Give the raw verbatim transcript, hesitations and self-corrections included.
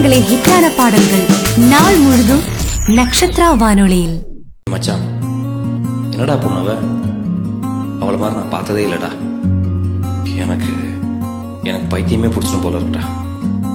ஹிட்டான பாடல்கள் நாள் முழுதும் நட்சத்திரா வானொலியில். மச்சான், என்னடா பொண்ணவ? அவளை மாதிரி நான் பார்த்ததே இல்லடா. எனக்கு எனக்கு பைத்தியமே பிடிச்சிடும் போல இருக்கா.